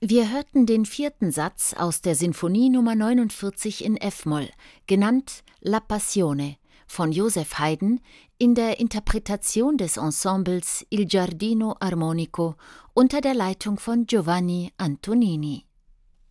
Wir hörten den vierten Satz aus der Sinfonie Nummer 49 in F-Moll, genannt La Passione, von Joseph Haydn in der Interpretation des Ensembles Il Giardino Armonico unter der Leitung von Giovanni Antonini.